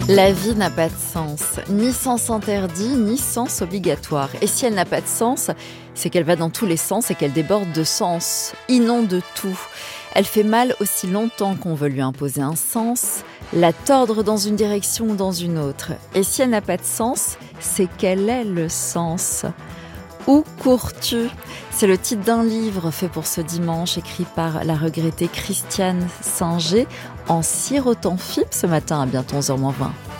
La vie n'a pas de sens, ni sens interdit, ni sens obligatoire. Et si elle n'a pas de sens, c'est qu'elle va dans tous les sens et qu'elle déborde de sens, inonde tout. Elle fait mal aussi longtemps qu'on veut lui imposer un sens, la tordre dans une direction ou dans une autre. Et si elle n'a pas de sens, c'est quel est le sens ? Où cours-tu ? C'est le titre d'un livre fait pour ce dimanche, écrit par la regrettée Christiane Singer, en sirotant FIP ce matin à bientôt 11h-20.